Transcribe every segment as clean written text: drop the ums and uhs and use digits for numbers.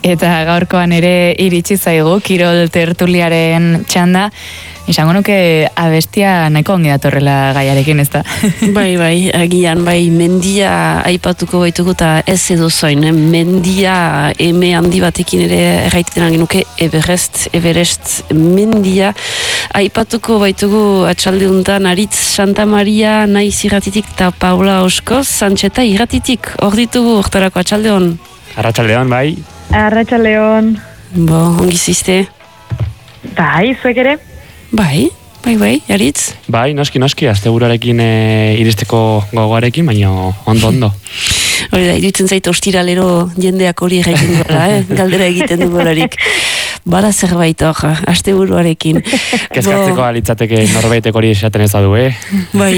eta gaurkoan ere iritsi zaigu kirol tertuliaren txanda. Izango nuke abestia nahiko ongi datorrela gaiarekin, ez da? Bai, agian, mendia aipatuko baituko eta ez edo zoin, mendia eme handi batekin ere erraiten genuke Everest mendia aipatuko baitugu atxalde untan Aritz Santa Maria naiz irratitik eta Paula Oskoz Santxeta irratitik, hor ditugu hortarako atxalde hon. Arratxaldeon, bai. Arratxaldeon. Ongi zizte? Bai, zuek ere? Bai, Aritz? Bai, noski, asteburarekin iristeko gogoarekin, baina ondo. Hori da, iruditzen zait ostiralero jendeak hori egiten duela, galdera egiten dugularik. Bada zerbait hor, asteburuarekin. Kezkatzeko alitzateke norbaitek hori esaten ez adu, Bai.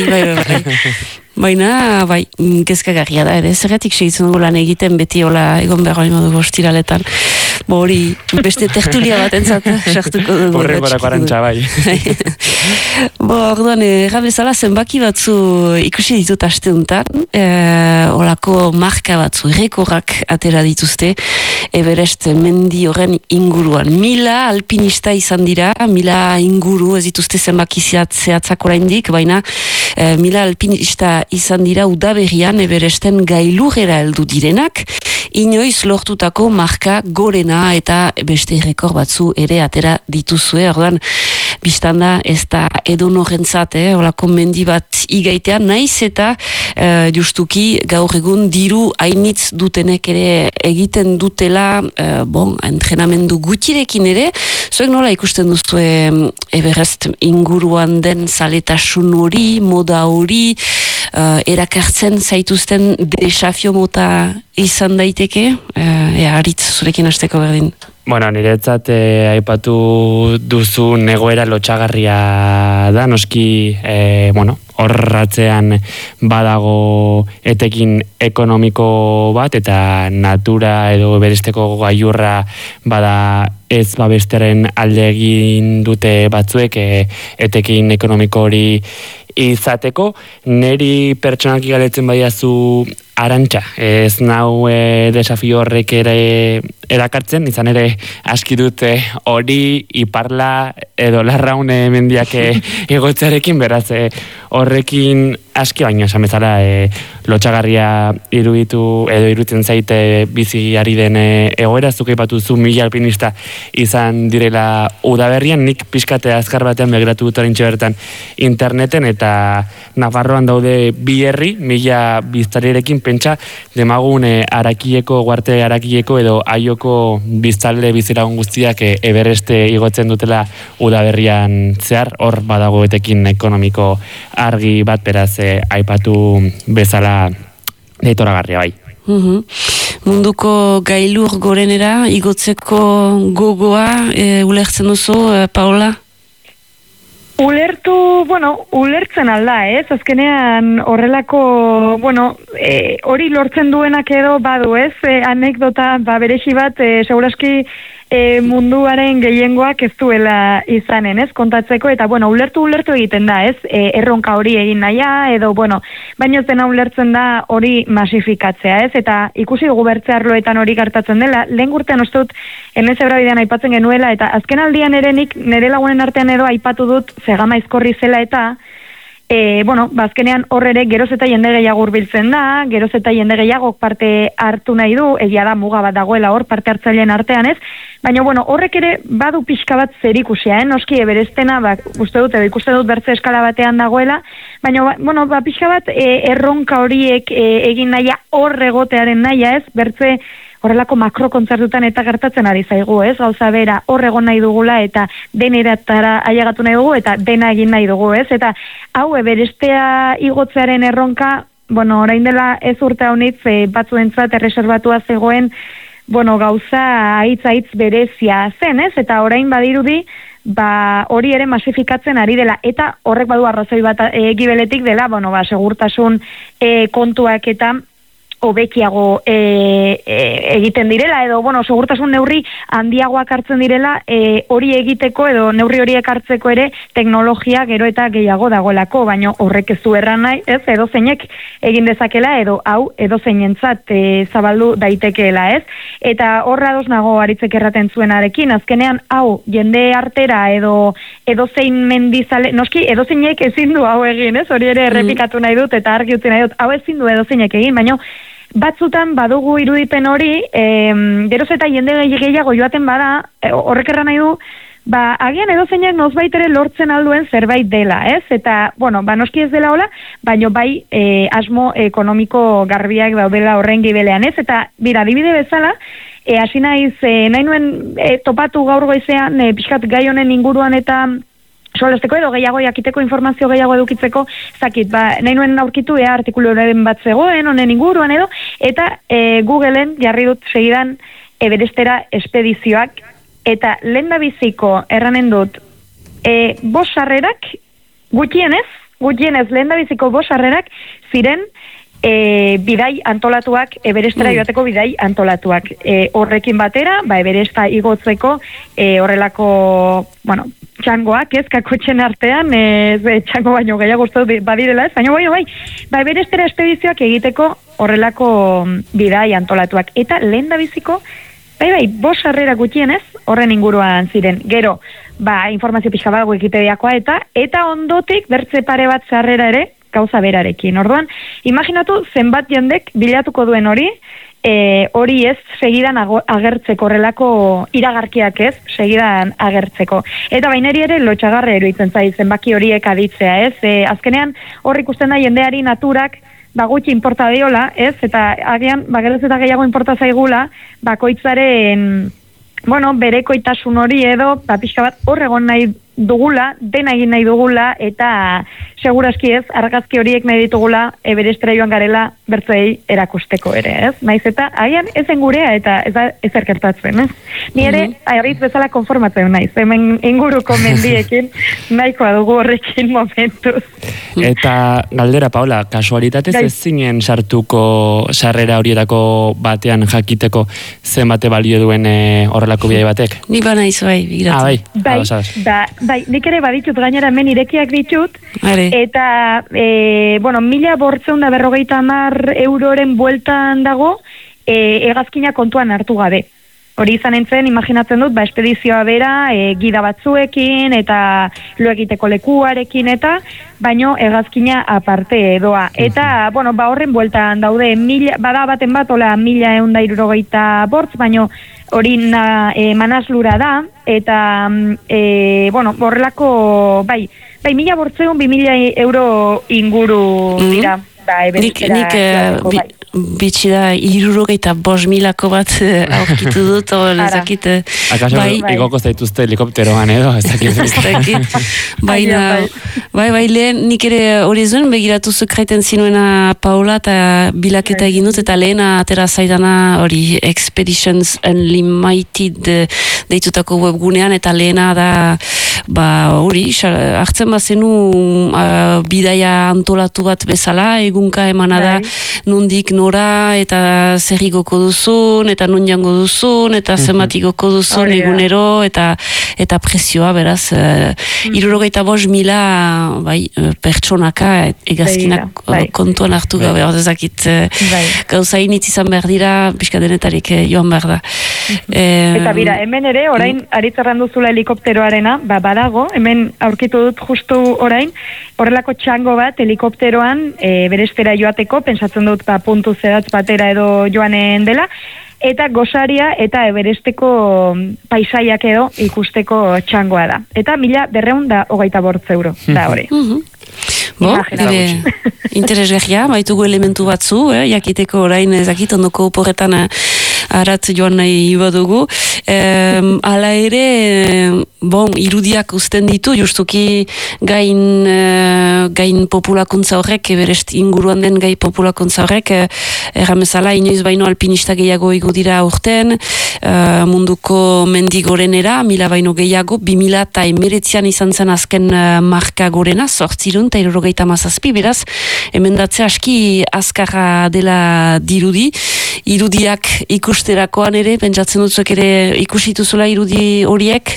Baina, kezkagarria da, ere, zergatik segitzen dugu lan egiten beti hola egon behar hori modu ostiraletan. Hori, beste tertulia bat entzat, sartuko dugu. Horrekorako arantxa, bai. Orduan, errabezala zenbaki batzu ikusi ditut asteuntan, olako marka batzu, errekorrak atera dituzte, Everest mendi horren inguruan. 1000 alpinista izan dira, 1000 inguru ez dituzte zenbaki zehatzak oraindik, baina 1000 alpinista izan dira udaberrian Everesten gailurrera heldu direnak, inoiz lortutako marka gorena eta beste errekor batzu ere atera dituzue, orduan biztanda ez da edonorentzat, olako mendi bat igaitea, naiz eta justuki gaur egun diru hainitz dutenek ere egiten dutela, entrenamendu gutxirekin ere, zuek nola ikusten duzue Everest inguruan den zaletasun hori, moda hori, erakartzen zaituzten desafio mota izan daiteke, Aritz, zurekin hasteko berdin. Niretzat aipatu duzu egoera lotsagarria da, noski, horratzean badago etekin ekonomiko bat, eta natura edo beresteko gailurra bada ez babesteren alde egin dute batzuek etekin ekonomiko hori izateko. Neri pertsonaki galetzen badiazu Arantxa, ez nau desafio horrek ere erakartzen, izan ere aski dute hori iparla edo larraune mendiak egotzearekin, beraz horrekin aski, baina esan bezala lotsagarria iruditzen zaite bizi ari den egoera, zuk aipatu zu 1000 alpinista izan direla udaberrian, nik pixkate azkar batean begiratu dut orintxe bertan interneten, eta Nafarroan daude 2 herri, 1000 biztarirekin, pentsa demagun Guarte Arakieko edo Aioko biztalde bizilagun guztiak Evereste igotzen dutela udaberrian zehar, hor badago etekin ekonomiko argi bat, beraz aipatu bezala deitoragarria bai. Munduko gailur gorenera igotzeko gogoa ulertzen duzu, Paola? Ulertzen alda, ez? Azkenean horrelako, hori lortzen duenak edo badu, ez? Anekdota, berexi bat, seguraski munduaren gehiengoak ez duela izanen, ez? Kontatzeko, eta, ulertu egiten da, ez? Erronka hori egin nahia, edo, baina ez dena ulertzen da hori masifikatzea, ez? Eta ikusi dugu bertze arloetan hori gertatzen dela, lehen urtean uste dut, enez ebrabidean aipatzen genuela, eta azken aldian ere nik nire lagunen artean edo aipatu dut Zegama izkorri zela, eta azkenean hor ere geroz eta jende gehiago hurbiltzen da, geroz eta jende gehiagok parte hartu nahi du, egia da muga bat dagoela hor parte hartzaileen artean, ez? Baina horrek ere badu pixka bat zerikusia, noski Everestena, ikuste dut bertze eskala batean dagoela, baina pixka bat erronka horiek egin nahia, hor egotearen nahia, ez? Bertze horrelako makrokontzertutan eta gertatzen ari zaigu, ez? Gauza bera, hor egon nahi dugula eta deneratara ailegatu nahi dugu eta dena egin nahi dugu, ez? Eta hau Everestea igotzearen erronka, orain dela ez urte honitz batzuentzat erreserbatua zegoen, gauza aitz berezia zen, ez? Eta orain badirudi, hori ere masifikatzen ari dela, eta horrek badu arrazoi bat gibeletik dela, segurtasun kontuak eta hobekiago egiten direla, edo, bueno, segurtasun neurri handiagoak hartzen direla, hori egiteko edo neurri horiek hartzeko ere teknologia gero eta gehiago dagoelako, baina horrek ez du erran nahi, ez, edo zeinek egin dezakela, edo hau edo zeinentzat zabaldu daitekeela, ez? Eta horra ados nago aritzek erraten zuenarekin, azkenean hau jende artera edo zein mendizale, noski edo zeinek ezin du hau egin, ez? Hori ere errepikatu nahi dut eta argi utzi nahi dut, hau ezin du edo zeinek egin, baina batzutan badugu irudipen hori, geroz eta jende gehiago joaten bada, horrek erran nahi du, agian edo zeinak nozbait ere lortzen alduen zerbait dela, ez? Eta, bueno, noski ez dela hola, baina bai asmo ekonomiko garbiak daudela horren gibelean, ez? Eta, bira, adibide bezala, hasi nahi nuen topatu gaur goizean, pixkat gai honen inguruan eta solasteko edo gehiago jakiteko informazio gehiago edukitzeko, zakit, nahi nuen aurkitu artikuluren bat zegoen, honen inguruan edo, eta Googleen jarri dut segidan Everestera espedizioak, eta lehendabiziko erranen dut, 5 sarrerak, gutxienez lehendabiziko 5 sarrerak ziren bidai antolatuak, Everestera joateko bidai antolatuak. Horrekin batera, Everesta igotzeko horrelako, bueno, txangoak, ez, kakotxen artean, txango baino gehiago uste badirela, ez, baina bai, Everestera espedizioak egiteko horrelako bidai antolatuak. Eta lehendabiziko, bai, 5 sarrera gutxienez, horren inguruan ziren. Gero, informazio pixka bat Wikipediakoa eta ondotik bertze pare bat sarrera ere, gauza berarekin. Orduan, imaginatu zenbat jendek bilatuko duen hori ez segidan agertzeko, horrelako iragarkiak ez, segidan agertzeko. Eta baineri ere lotxagarre eruditzen zaiz, zenbaki horiek aditzea, ez? Azkenean, hor ikusten da jendeari naturak, gutxi inporta diola, ez? Eta agian, geroz eta gehiago inporta zaigula, bakoitzaren, bueno, berekoitasun hori edo, pixka bat horregon nahi dugula, dena egin nahi dugula, eta segurazki ez, argazki horiek nahi ditugula, Everestera joan garela bertzuei erakusteko ere, ez? Naiz eta, agian, ezen gurea eta ez erkertatzen, ez? Ni ere, agarriz bezala konformatzen naiz, hemen inguruko mendiekin, nahikoa dugu horrekin momentuz. Eta, galdera, Paula, kasualitatez ez zinen sartuko sarrera horietako batean jakiteko zenbate balio duen horrelako bidai batek? Ni ba naiz, bigiratu. Bai, nik ere baditut gainera hemen irekiak ditut, eta, 1.450 euroren bueltan dago, hegazkina kontuan hartu gabe. Hori izan entzen, imaginatzen dut, espedizioa bera, gida batzuekin, eta lo egiteko lekuarekin, eta baino hegazkina aparte edoa. Eta, horren bueltan daude, bada baten bat, 1.160 baino hori manaslura da, eta, horrelako, 1.400-2.000 euro inguru dira. Nik bitxi da 65.000 bat aurkitu dut, lezakit. Akaso igoko zaituzte helikopteroan edo, ezakit. Baina, lehen nik ere hori zuen, begiratu sekreiten zinuena Paula, eta bilaketa egin dut, eta lehena atera zaidana hori Expeditions Unlimited deitutako webgunean, eta lehena da, hori, hartzen bazenu bidaia antolatu bat bezala, egunka emana da, nondik nora, eta zer igoko duzun, eta non jango duzun, eta zenbat igoko duzun egunero, eta prezioa, beraz, 65.000 pertsonaka egazkinak kontuan hartu gabe, ezakit gauza initz izan behar dira, pixka denetarik joan behar da. Eta bira, hemen ere, orain, aritzarran duzula helikopteroarena, badago, hemen aurkitu dut justu orain, horrelako txango bat helikopteroan Everestera joateko, pentsatzen dut puntu zedatz batera edo joanen dela, eta gosaria eta Everesteko paisaiak edo ikusteko txangoa da. Eta 1.225 euro da hori. Interesgarria, baitugu elementu batzu, jakiteko orain ezakit ondoko porretan arat joan nahi badugu. Hala ere, irudiak uzten ditu, justuki gain populakuntza horrek, Everest inguruan den gai populakuntza horrek, erramezala, inoiz baino alpinista gehiago igo dira urten, munduko mendi gorenera, 1000 baino gehiago, 2019an izan zen azken marka gorena, 877, beraz, emendatzea aski azkarra dela dirudi, irudiak ikusterakoan ere, pentsatzen dutzuk ere ikusituzula irudi horiek,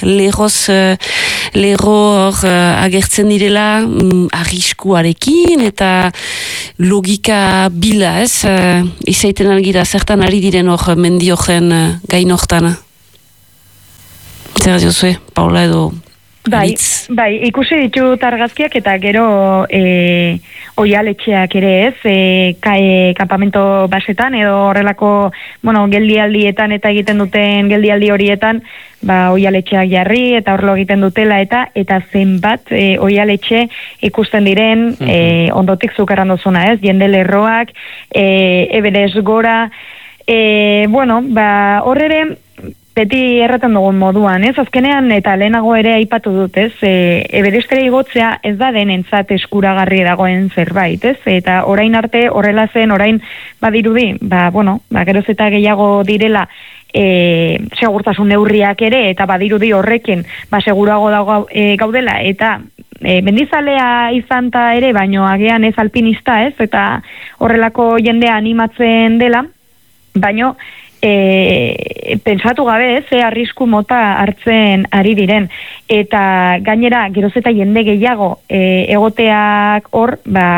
lerro agertzen direla arriskuarekin eta logika bila, ez? Izaiten algira, zertan ari diren hor mendiojen gain hortana. Zer diozue, Paula edo... Bai, ikusi ditut argazkiak eta gero oialetxeak ere ez, kampamento basetan edo horrelako, geldialdietan eta egiten duten geldialdi horietan, oialetxeak jarri eta horrelo egiten dutela eta zenbat oialetxe ikusten diren ondotik zukarran duzuna ez, jende lerroak, Everest gora, horrere, beti erraten dugun moduan, ez? Azkenean eta lehenago ere aipatu dut, ez? Everestera igotzea ez da denentzat eskuragarri dagoen zerbait, ez? Eta orain arte horrela zen, orain badirudi, geroz eta gehiago direla segurtasun neurriak ere, eta badirudi horrekin, segurago gaudela, eta mendizalea izanta ere, baino agian ez alpinista, ez? Eta horrelako jendea animatzen dela, baino pentsatu gabe, arrisku mota hartzen ari diren. Eta gainera, geroz eta jende gehiago egoteak hor,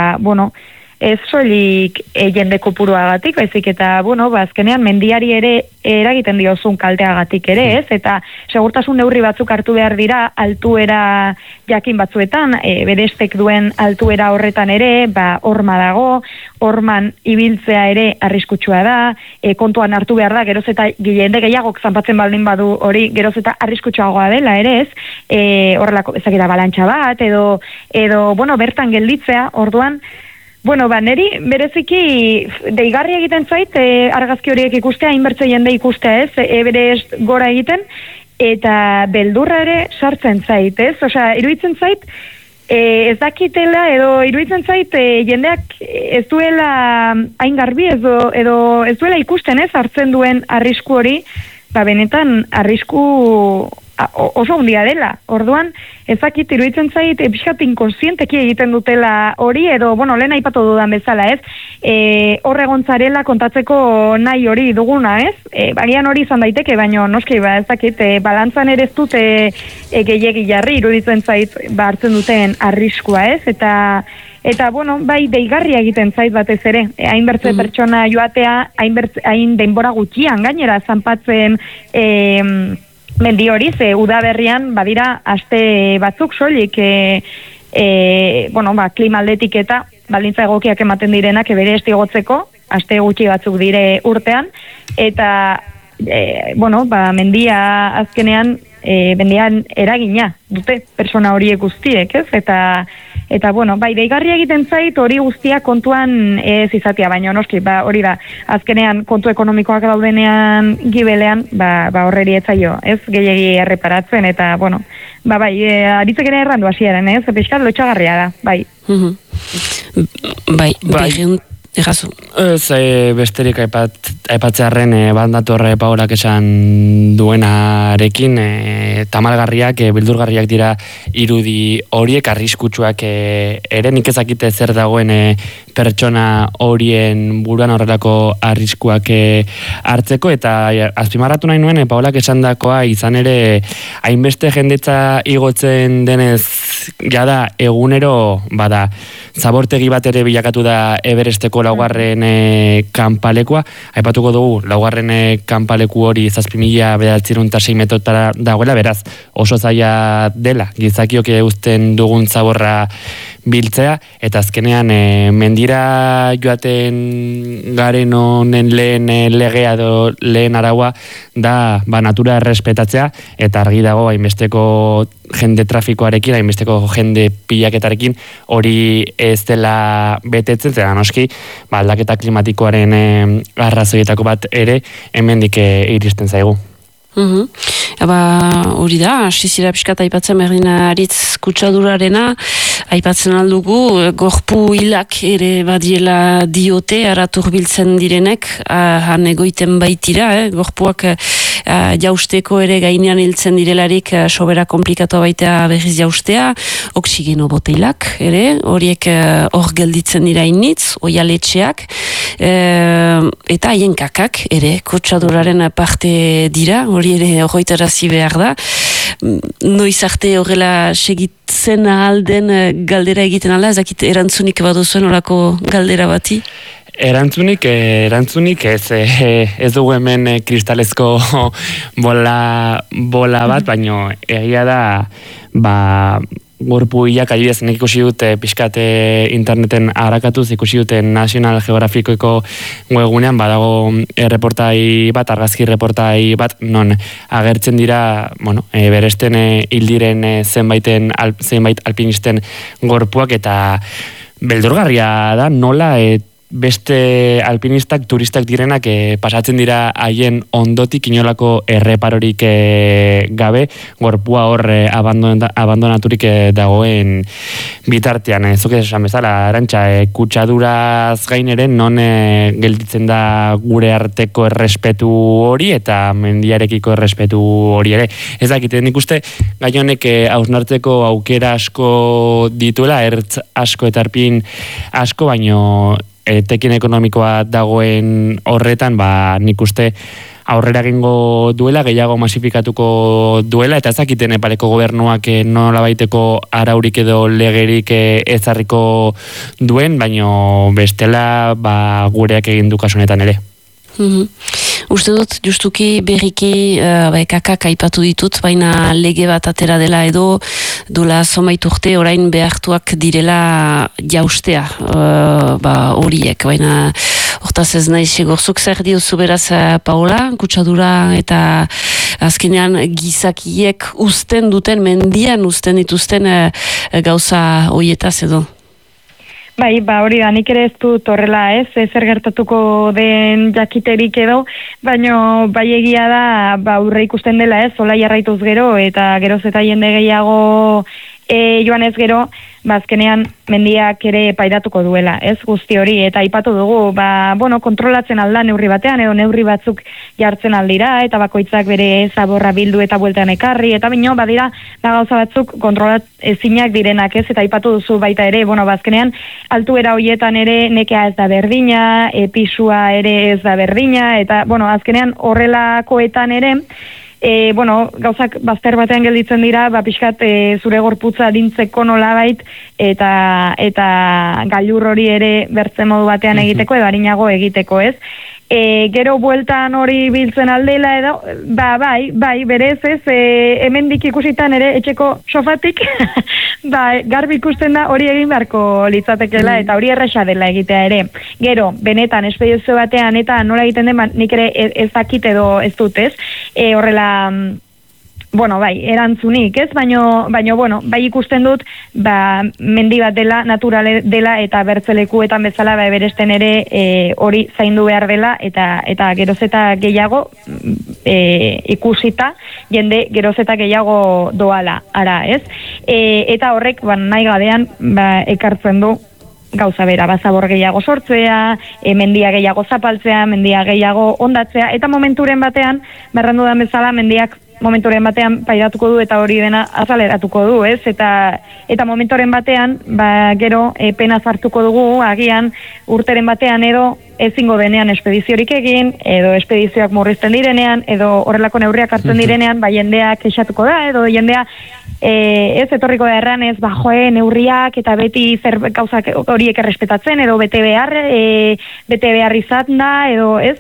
ez soilik jende kopuruagatik, baizik eta, azkenean mendiari ere eragiten diozun kalteagatik ere, ez? Eta segurtasun neurri batzuk hartu behar dira, altuera jakin batzuetan, Everestek duen altuera horretan ere, horma dago, horman ibiltzea ere arriskutsua da, kontuan hartu behar da, geroz eta jende gehiagok zanpatzen baldin badu hori, geroz eta arriskutsuagoa dela ere, ez? Horrelako, ezakita balantxa bat, edo bertan gelditzea, orduan, neri bereziki deigarri egiten zait, argazki horiek ikustea, hainbertze jende ikustea, ez? Everest gora egiten, eta beldurra ere sartzen zait, ez? Osea, iruditzen zait, ez dakitela, edo iruditzen zait, jendeak ez duela hain garbi, edo ez duela ikusten, ez? Hartzen duen arrisku hori, benetan arrisku oso handia dela. Orduan, ezakit iruditzen zait, pixkat inkonsienteki egiten dutela hori, edo, lehen aipatu dudan bezala, ez? Horregontzarela kontatzeko nahi hori duguna, ez? Bagian hori izan daiteke, baina noski, ezakit, balantzan ere ez dute gehiegi jarri, iruditzen zait, hartzen duten arriskua, ez? Eta deigarria egiten zait batez ere. Hainbertze pertsona joatea, hain denbora gutxian, gainera, zanpatzen mendi hori, udaberrian badira aste batzuk soilik klima aldetik eta baldintza egokiak ematen direnak Everest igotzeko, aste gutxi batzuk dire urtean, eta mendia azkenean mendian eragina dute persona horiek guztiek, ez? Eta deigarria egiten zait hori guztia kontuan ez izatea, baina noski, hori da, azkenean kontu ekonomikoak daudenean gibelean, horreri etzaio, ez? Gehiegi erreparatzen, eta, aritzek ere errandu hasieran, ez? Piskat lotxagarria da, bai. Errazu. Ez, besterik aipatzearen bandatorre Paulak esan duenarekin, tamalgarriak, bildurgarriak dira irudi horiek, arriskutsuak ere, nik ezakite zer dagoen pertsona horien buruan horrelako arriskuak hartzeko, eta azpimarratu nahi nuen, Paulak esandakoa izan ere, hainbeste jendetza igotzen denez, jada egunero, zabortegi bat ere bilakatu da Everesteko laugarren kanpalekoa. Aipatuko dugu, laugarren kanpaleku hori 7.906 metrotara dagoela, beraz, oso zaila dela, gizakioke uzten dugun zaborra biltzea, eta azkenean mendira joaten garen honen lehen legea edo lehen araua da natura errespetatzea, eta argi dago hainbesteko jende trafikoarekin, hainbesteko jende pilaketarekin hori ez dela betetzen, zera noski, aldaketa klimatikoaren arrazoietako bat ere hemendik iristen zaigu. Hori da, asizira pixkat aipatzen Berdina Aritz kutsadurarena, aipatzen aldugu, gorpu hilak ere badiela diote, aratur biltzen direnek, han egoiten baitira, gorpuak jausteko ere gainean hiltzen direlarik sobera komplikatu baita berriz jaustea, oksigeno boteilak ere, horiek hor gelditzen dira initz, oialetxeak, eta haien kakak ere, kotxaduraren parte dira, hori ere horretarazi behar da. Noiz arte horrela segitzen alden galdera egiten alda, ezakit erantzunik baduzuen horako galdera bati? Erantzunik ez dugu hemen kristalezko bola bat, baino egia da, gorpuiak adibidez nik ikusi dut pixkate interneten arakatuz ikusi dute National Geographiceko webunean badago reportai bat, argazki reportai bat, non agertzen dira, beresten hildiren zenbait alpinisten gorpuak, eta beldurgarria da nola beste alpinistak, turistak direnak pasatzen dira haien ondotik inolako erreparorik gabe, gorpua hor abandonaturik dagoen bitartean. Zuk esan bezala, Arantxa, kutsaduraz gaineren non gelditzen da gure arteko errespetu hori eta mendiarekiko errespetu hori ere. Ez dakit, nik uste gai honek hausnartzeko aukera asko dituela, ertz asko eta arpin asko, baino etekin ekonomikoa dagoen horretan, nik uste aurrera egingo duela, gehiago masifikatuko duela, eta ezakiten Nepaleko gobernuak nolabaiteko araurik edo legerik ezarriko duen, baino bestela gureak egin du kasunetan ere. Uste dut, justuki berriki kakak aipatu ditut, baina lege bat atera dela edo dola zomait urte orain behartuak direla jaustea horiek, baina hortaz ez nahi segorzuk zer diozu beraz, Paola, kutsadura eta azkenean gizakiek usten duten, mendian usten dituzten gauza horietaz edo? Bai, hori da, nik ere ez dut horrela zer gertatuko den jakiterik edo, baino bai egia da, aurre ikusten dela zola jarraituz gero, eta geroz eta jende gehiago joan ez gero, azkenean mendiak ere pairatuko duela, guzti hori, eta aipatu dugu, kontrolatzen alda neurri batean, edo neurri batzuk jartzen aldira, eta bakoitzak bere zaborra bildu eta bueltean ekarri, eta bino, badira, gauza batzuk kontrolat ezinak direnak, eta aipatu duzu baita ere, azkenean, altuera horietan ere nekea ez da berdina, pisua ere ez da berdina, eta, azkenean horrelakoetan ere, gauzak bazter batean gelditzen dira, pixkat zure gorputza dintzeko nolabait, eta gailur hori ere bertzen modu batean egiteko, edo harinago egiteko, Gero bueltan hori biltzen aldela edo, bai, berez hemendik ikusitan ere etxeko sofatik, garbi ikusten da hori egin beharko litzatekela, eta hori erresa dela egitea ere. Gero, benetan, espedizio batean, eta nola egiten den, nik ere ez dakit edo ez dut, horrela... bai, erantzunik, baino, bai ikusten dut, mendi bat dela, natural dela, eta bertzelekuetan bezala, beresten ere hori zaindu behar dela, eta geroz eta gehiago ikusita, jende geroz eta gehiago doala, ara, eta horrek, nahi gadean, ekartzen du, gauza bera, zabor gehiago sortzea, mendia gehiago zapaltzea, mendia gehiago ondatzea, eta momenturen batean, berrandu da bezala, mendiak momentoren batean pairatuko du eta hori dena azaleratuko du, eta momentoren batean, gero pena zartuko dugu, agian urteren batean edo ezingo denean espediziorik egin, edo espedizioak murrizten direnean, edo horrelako neurriak hartzen direnean, jendeak kexatuko da, edo jendea ez etorriko da erran ez, neurriak eta beti zer gauzak horiek errespetatzen, edo bete behar izan da, edo ez,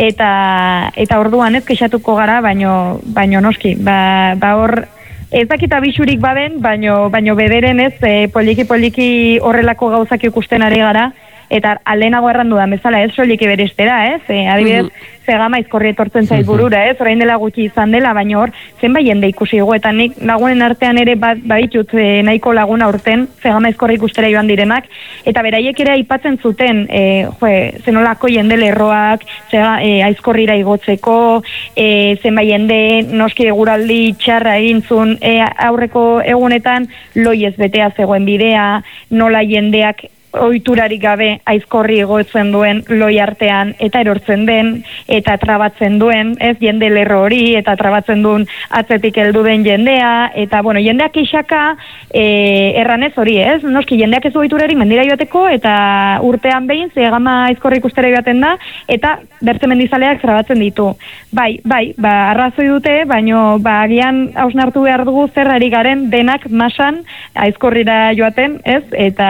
eta orduan ez kexatuko gara, baino noski, hor ez dakita bisurik baden, baino bederen ez, poliki horrelako gauzak ikusten ari gara, eta alenago errandu da bezala, soliki berestera, adibidez, zegama izkorri etortzen zait burura, orain dela gutxi izan dela, baina hor, zenbait jende ikusi dugu, eta nik lagunen artean ere baditut nahiko laguna urten, zegama izkorri ikustera joan direnak, eta beraiek ere aipatzen zuten, zenolako jende lerroak, aizkorrira igotzeko, zenbait jende noski eguraldi txarra egintzun, aurreko egunetan loiez betea zegoen bidea, nola jendeak ohiturarik gabe aizkorri egotzen duen loi artean eta erortzen den eta trabatzen duen, ez, jende lerro hori eta trabatzen duen atzetik heldu den jendea eta bueno, jendeak isaka erranez hori, ez? Noski jendeak ez du ohiturarik mendira joateko eta urtean behin zegama aizkorri ikustera joaten da eta bertze mendizaleak trabatzen ditu. Bai, arrazoi dute, baino agian hausnartu behar dugu zer ari garen denak masan aizkorrira joaten, ez?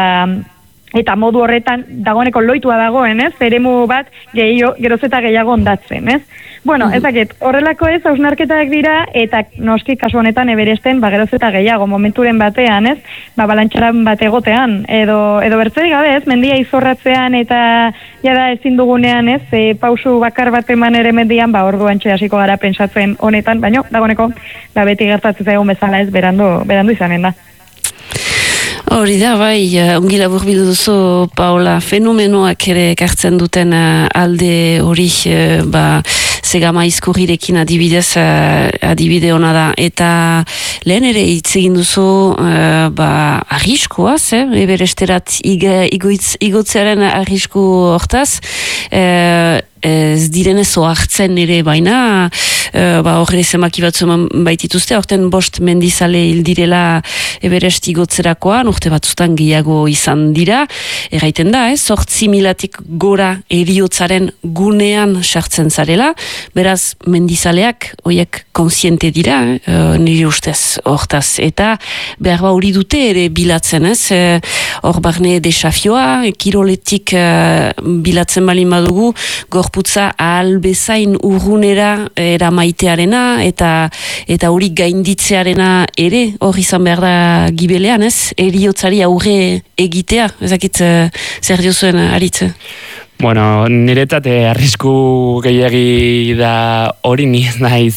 Eta modu horretan dagoeneko loitua dagoen, ez? Eremu bat geroz eta gehiago ondatzen, ez? Bueno, ezakit, horrelako ez, hausnarketak dira, eta noski kasu honetan Everesten, geroz eta gehiago, momenturen batean, ez? Balantxaran bat egotean, edo bertzerik gabe, ez? Mendia izorratzean eta jada ezin dugunean, ez? Pausu bakar bat eman ere mendian, orduan hasiko gara pentsatzen honetan, baino, dagoeneko, beti gertatzen zaigun bezala, ez? Berandu izanen da. Hori da, bai, ongi laburbildu duzu, Paola, fenomenoak ere ekartzen duten alde hori, zegama izkurrirekin adibide hona da. Eta lehen ere hitz egin duzu, arriskoaz, Everesterat igotzearen arrisku hortaz, ez direnez oartzen ere baina, horre zemaki batzu baitituzte, horten 5 mendizale hildirela Everest igotzerakoan, urte batzutan gehiago izan dira, erraiten da, 8.000-tik gora eriotzaren gunean sartzen zarela, beraz mendizaleak horiek konsiente dira, niri ustez hortaz, eta behar hori dute ere bilatzen, hor barne desafioa, kiroletik bilatzen balin badugu, gorputza ahal bezain urrunera eramaitearena eta hori gainditzearena ere hor izan behar da gibelean, eriotzari aurre egitea, ezakit zer diozuen aritze? Bueno, niretzat arrisku gehiagi da hori ni ez naiz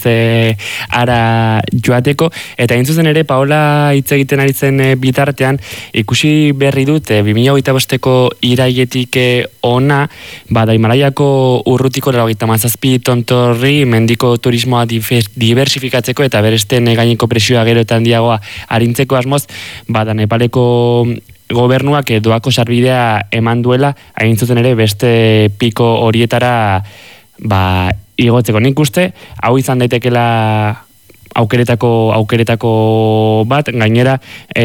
ara joateko, eta intzuzen ere Paola hitz egiten ari zen bitartean ikusi berri dut 2025ko irailetik ona, Himalaiako urrutiko 97 tontorri mendiko turismoa diversifikatzeko eta Everesten gaineko presioa gero eta handiagoa arintzeko asmoz, Nepaleko gobernuak doako sarbidea eman duela, hain zuzen ere beste piko horietara igotzeko. Nik uste, hau izan daitekela aukeretako bat, gainera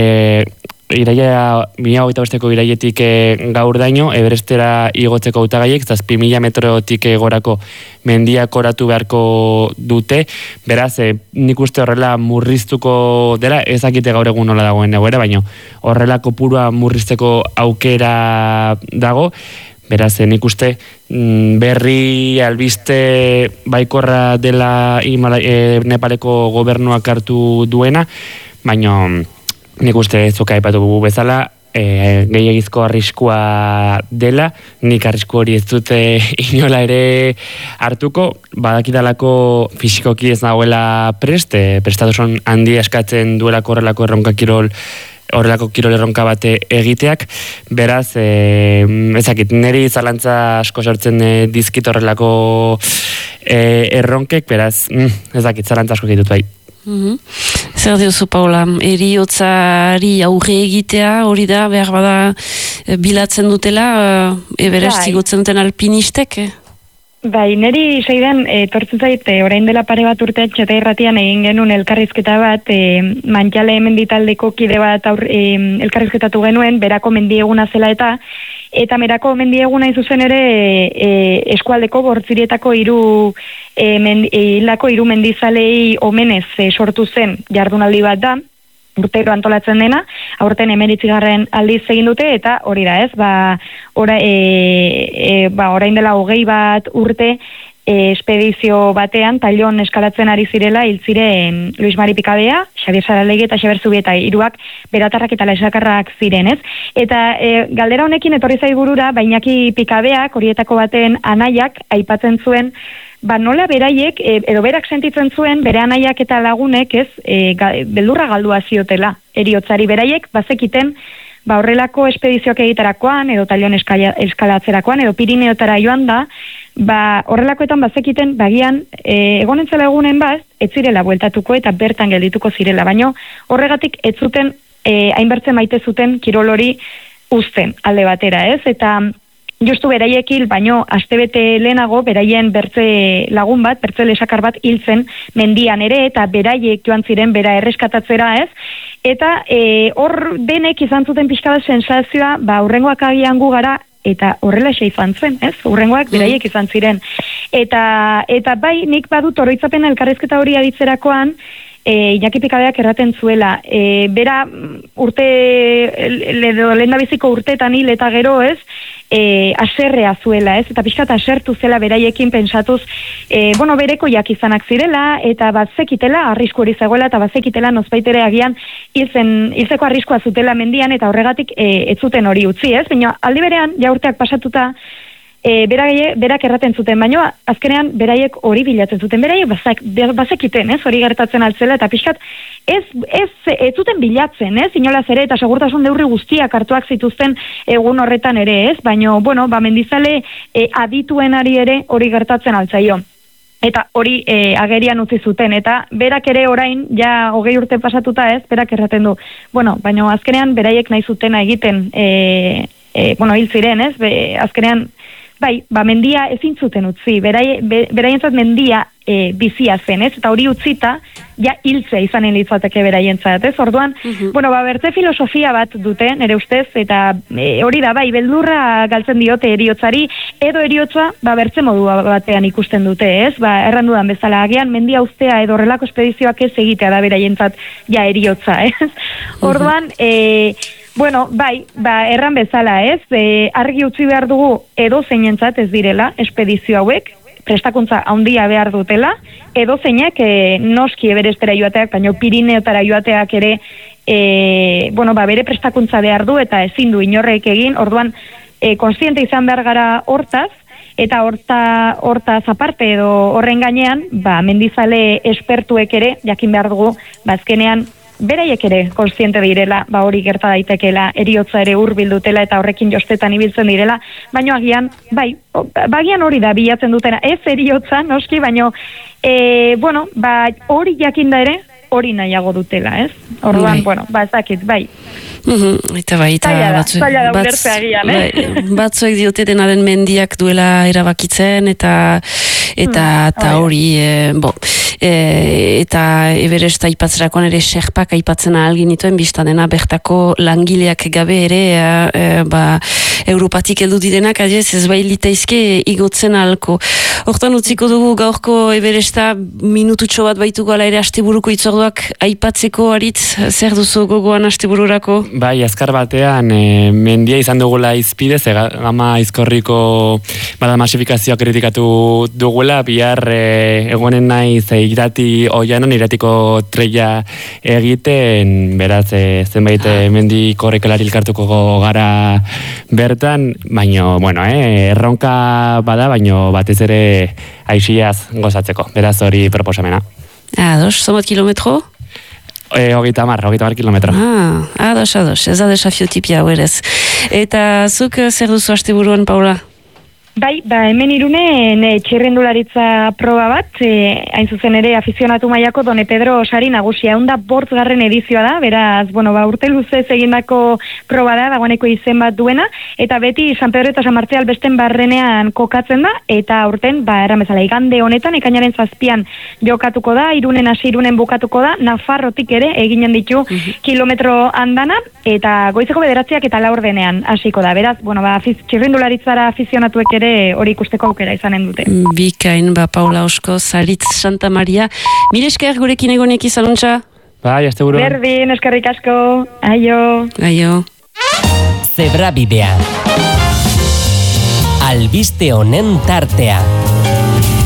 iraia 2025ko irailetik gaur daino Everestera igotzeko hautagaiek 7.000 metrotik gorako mendiak oratu beharko dute, beraz nik uste horrela murriztuko dela, ezakite gaur egun nola dagoen egoera, baina horrela kopurua murrizteko aukera dago. Beraz, nik uste berri albiste baikorra dela Nepaleko gobernuak hartu duena, baina nik uste zuka aipatu bezala, gehiagizko arriskua dela, nik arrisku hori ez dute inola ere hartuko, badakidalako fisikoki ez nagoela prestatuson handi askatzen duelako horrelako kirol erronka bate egiteak, beraz, ezakit, niri zalantza asko sortzen dizkit horrelako erronkek, beraz, ezakit, zalantza asko egitut bai. Zer diozu, Paula, eriotzari aurre egitea, hori da, behar bada bilatzen dutela, Everest igotzen duten alpinistek? Bai, niri seidan, tortzen zait, orain dela pare bat urte Txeta Irratian egin genuen elkarrizketa bat, Mantxale menditaldeko kide bat elkarrizketatu genuen, berako mendieguna zela eta merako mendieguna izuzen ere eskualdeko Bortzirietako hildako 3 mendizalei omenez sortu zen jardunaldi bat da, urtero antolatzen dena, aurten 19. aldiz egin dute, eta hori da orain dela 20 bat urte espedizio batean, Tailon eskalatzen ari zirela, hil ziren Luis Mari Pikabea, Xabier Saralegui eta Xabier Zubieta, 3 beratarrak eta lesakarrak ziren, ez? Eta galdera honekin etorri zaiburura, Iñaki Pikabeak, horietako baten anaiak, aipatzen zuen, nola beraiek, edo berak sentitzen zuen, bere anaiak eta lagunek, ez, beldurra galdua ziotela, eriotzari beraiek, bazekiten, horrelako espedizioak egiterakoan, edo Tailon eskalatzerakoan, edo Pirineotara joan da, horrelakoetan bazekiten, bagian, egonentzela egunen bat, ez zirela bueltatuko eta bertan geldituko zirela, baino horregatik ez zuten, hainbertzen maite zuten kirol hori uzten alde batera, ez? Eta justu beraiekil, baino astebete lehenago, beraien bertze lagun bat, bertze lesakar bat hiltzen mendian ere, eta beraiek joan ziren bera erreskatatzera, ez? Eta hor denek izan zuten pixka bat sensazioa, urrengoak agian gu gara, eta horrela izan zen, ez? Urrengoak beraiek izan ziren. Eta bai, nik badut oroitzapen elkarrizketa hori aditzerakoan, Iñaki Pikabeak erraten zuela, bera urte, lehendabiziko urteetan hil eta gero, ez, aserrea zuela, ez, eta pixkat asertu zela beraiekin pentsatuz, berekoiak izanak zirela, eta bazekitela, arrisku hori zegoela, eta bazekitela nozbaitere agian hiltzeko arriskua zutela mendian, eta horregatik ez zuten hori utzi, ez, baina aldi berean, ja urteak pasatuta, berak erraten zuten, baina azkenean beraiek hori bilatzen zuten, beraiek bazekiten, ez, hori gertatzen altzela, eta pixkat ez zuten bilatzen, ez, inolaz ere, eta segurtasun neurri guztiak hartuak zituzten egun horretan ere, ez, baina, mendizale adituenari ere hori gertatzen altzaio. Eta hori agerian utzi zuten, eta berak ere orain, ja 20 urte pasatuta, ez, berak erraten du, baina azkenean beraiek nahi zutena egiten, hil ziren, ez, azkenean, bai, mendia ezin zuten utzi, beraientzat mendia bizia zen, ez? Eta hori utzita, ja hiltzea izanen litzateke beraientzat, ez? Orduan, bertze filosofia bat dute, nire ustez, eta hori da, bai, beldurra galtzen diote eriotzari, edo eriotza, bertze modu batean ikusten dute, ez? Erran dudan bezala, agian mendia ustea edo horrelako espedizioak ez egitea da beraientzat, ja, eriotza, ez? Orduan, erran bezala, ez? Argi utzi behar dugu edo zeinentzat ez direla, espedizio hauek, prestakuntza handia behar dutela, edo zeinek noski Everestera joateak, baina Pirineotara joateak ere, bere prestakuntza behar du, eta ezin du inorrek egin, orduan, konstiente izan behar gara hortaz, eta hortaz aparte edo horren gainean, mendizale espertuek ere, jakin behar dugu, azkenean, beraiek ere konstiente direla, hori gerta daitekela, eriotza ere hurbil dutela eta horrekin jostetan ibiltzen direla, baina agian, agian hori da bilatzen dutena, ez eriotza, noski, baina, hori jakinda ere, hori nahiago dutela, ez? Orduan, ezakit, Eta batzuek diote denaren mendiak duela erabakitzen, eta hori, eta Everest aipatzerakoan ere Sherpak aipatzen ahalgin dituen, bizta dena bertako langileak gabe ere, Europatik heldu direnak, ez litaizke igotzen ahalko. Hortan utziko dugu gaurko Everesta minututxo bat baituko ala ere asteburuko itzorduak aipatzeko aritz, zer duzu gogoan astebururako? Bai, azkar batean, mendia izan dugula izpidez, gama izkorriko masifikazioa kritikatu dugula, bihar egonen naiz irati oianon, iratiko treia egiten, beraz, zenbait mendi korrikalari elkartuko gara bertan, baino, erronka bada, baino batez ere aixiaz gozatzeko, beraz hori proposamena. Zomot kilometro? 30 kilometro. Ados, ez da desafiotipia, berez. Eta zuk zer duzu asteburuan, Paula? Bai, hemen Irunen txirrindularitza proba bat, hain zuzen ere afizionatu mailako Done Pedro sari nagusia, 105. edizioa da, beraz, urte luzez egindako proba da, dagoeneko izen bat duena, eta beti San Pedro eta San Martzial besten barrenean kokatzen da, eta aurten, erran bezala, igande honetan, ekainaren 7an jokatuko da, Irunen hasi Irunen bukatuko da, Nafarrotik ere eginen ditu kilometro andana, eta goizeko 9 eta 4 hasiko da, beraz, txirrindularitzara afizionatuek ere hori ikusteko aukera izanen dute. Bikain, Paula Osko, Zaritz Santa Maria. Mire esker gurekin egonek izaluntza? Bai, asteburuan. Berdin, eskerrik asko. Aio. Zebrabidea. Albiste honen tartea.